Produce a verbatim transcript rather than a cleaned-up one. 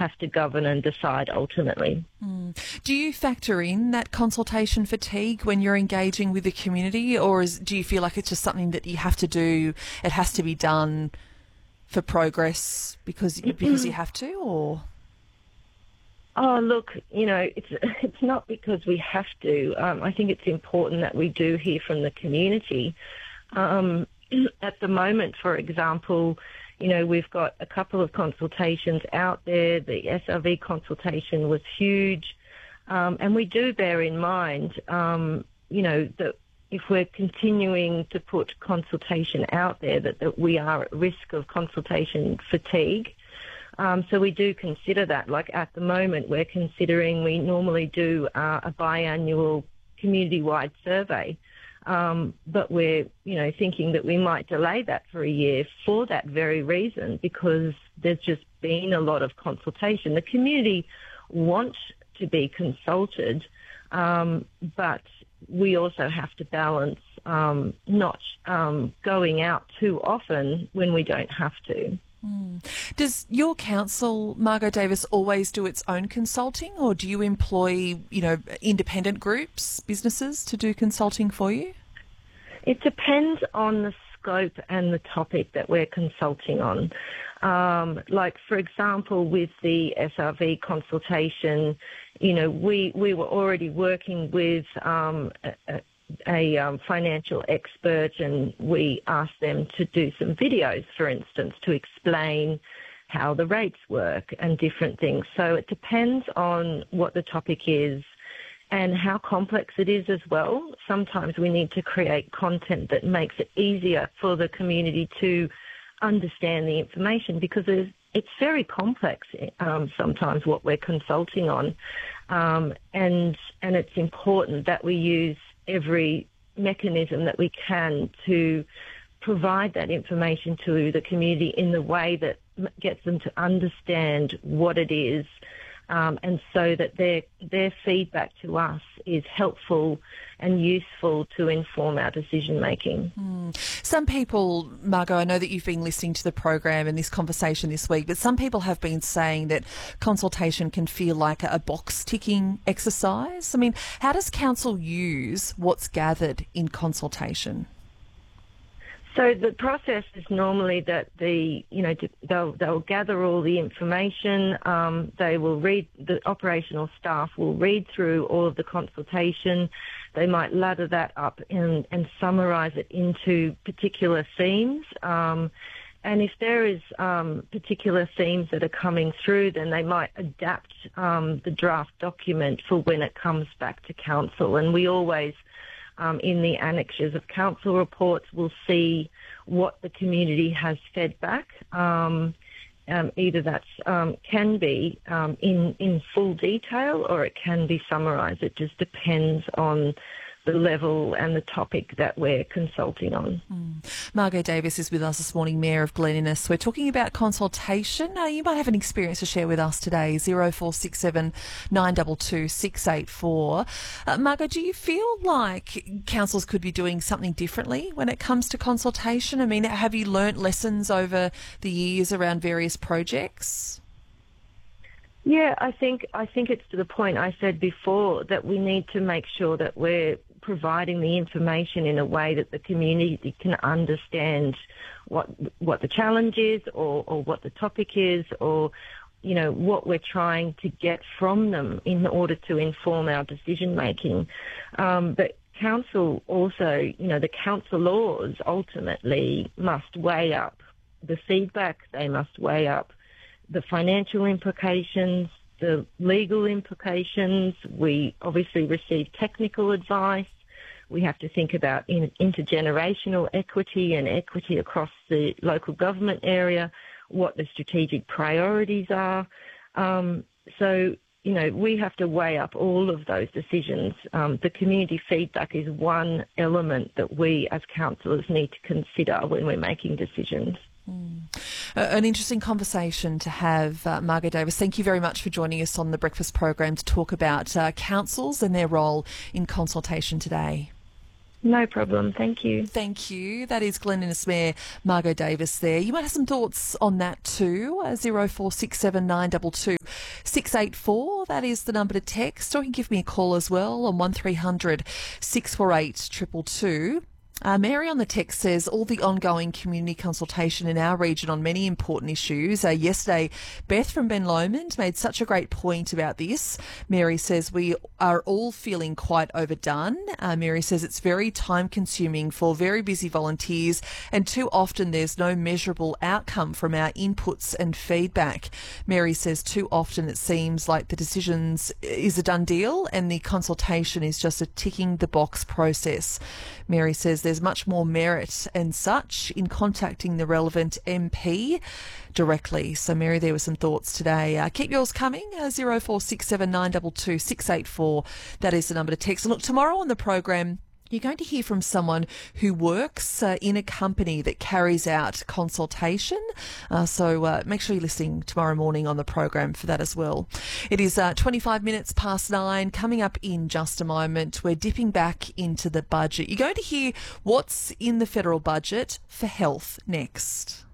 have to govern and decide ultimately. Mm. Do you factor in that consultation fatigue when you're engaging with the community, or is, do you feel like it's just something that you have to do, it has to be done for progress because because you have to, or? Oh, look, you know, it's it's not because we have to. Um, I think it's important that we do hear from the community. Um, at the moment, for example, you know, we've got a couple of consultations out there. The S R V consultation was huge. Um, and we do bear in mind, um, you know, that if we're continuing to put consultation out there, that, that we are at risk of consultation fatigue. Um, so we do consider that. Like at the moment, we're considering, we normally do uh, a biannual community-wide survey, um, but we're, you know, thinking that we might delay that for a year for that very reason, because there's just been a lot of consultation. The community want to be consulted, um, but we also have to balance um, not um, going out too often when we don't have to. Mm. Does your council, Margot Davis, always do its own consulting, or do you employ, you know, independent groups, businesses to do consulting for you? It depends on the scope and the topic that we're consulting on. Um, like, for example, with the S R V consultation, you know, we, we were already working with um, a, a um, financial expert, and we asked them to do some videos, for instance, to explain how the rates work and different things. So it depends on what the topic is and how complex it is as well. Sometimes we need to create content that makes it easier for the community to understand the information, because it's very complex um, sometimes what we're consulting on. Um, and, and it's important that we use every mechanism that we can to provide that information to the community in the way that gets them to understand what it is, um, and so that their their feedback to us is helpful and useful to inform our decision making. Mm. Some people, Margot, I know that you've been listening to the program and this conversation this week, but some people have been saying that consultation can feel like a box ticking exercise. I mean, how does council use what's gathered in consultation? So the process is normally that the, you know, they'll, they'll gather all the information. Um, they will read, the operational staff will read through all of the consultation. They might ladder that up and, and summarise it into particular themes. Um, and if there is um, particular themes that are coming through, then they might adapt um, the draft document for when it comes back to council. And we always, Um, in the annexes of council reports, we'll see what the community has fed back. Um, um, either that um, can be um, in, in full detail, or it can be summarised. It just depends on the level and the topic that we're consulting on. Mm. Margot Davis is with us this morning, Mayor of Glen Innes. We're talking about consultation. Uh, you might have an experience to share with us today, zero four six seven nine two two six eight four. Uh, Margot, do you feel like councils could be doing something differently when it comes to consultation? I mean, have you learnt lessons over the years around various projects? Yeah, I think I think it's to the point I said before, that we need to make sure that we're providing the information in a way that the community can understand what what the challenge is, or, or what the topic is, or, you know, what we're trying to get from them in order to inform our decision making. Um, but council also, you know, the council laws ultimately must weigh up the feedback. They must weigh up the financial implications, the legal implications. We obviously receive technical advice. We have to think about in, intergenerational equity and equity across the local government area, what the strategic priorities are. Um, so, you know, we have to weigh up all of those decisions. Um, the community feedback is one element that we as councillors need to consider when we're making decisions. Mm. Uh, an interesting conversation to have, uh, Margot Davis. Thank you very much for joining us on the Breakfast program to talk about uh, councils and their role in consultation today. No problem. Thank you. Thank you. That is Glen Innes Mayor Margot Davis there. You might have some thoughts on that too. Uh, zero four six seven nine two two six eight four. That is the number to text. Or you can give me a call as well on one three hundred six four eight two two two. Uh, Mary on the text says all the ongoing community consultation in our region on many important issues. Uh, yesterday, Beth from Ben Lomond made such a great point about this. Mary says we are all feeling quite overdone. Uh, Mary says it's very time consuming for very busy volunteers, and too often there's no measurable outcome from our inputs and feedback. Mary says too often it seems like the decisions is a done deal and the consultation is just a ticking the box process. Mary says there's much more merit and such in contacting the relevant M P directly. So, Mary, there were some thoughts today. Uh, keep yours coming, uh, zero four six seven nine two two six eight four. That is the number to text. And look, tomorrow on the program, you're going to hear from someone who works uh, in a company that carries out consultation. Uh, so uh, make sure you're listening tomorrow morning on the program for that as well. It is uh, twenty-five minutes past nine. Coming up in just a moment, we're dipping back into the budget. You're going to hear what's in the federal budget for health next.